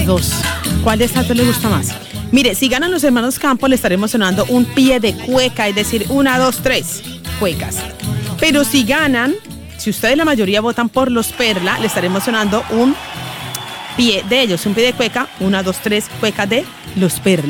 Dos. ¿Cuál de estas dos le gusta más? Mire, si ganan los hermanos Campos, le estaremos sonando un pie de cueca, es decir, 1, 2, 3 cuecas. Pero si ganan, si ustedes la mayoría votan por los Perla, le estaremos sonando un pie de ellos, un pie de cueca, 1, 2, 3 cuecas de los Perla.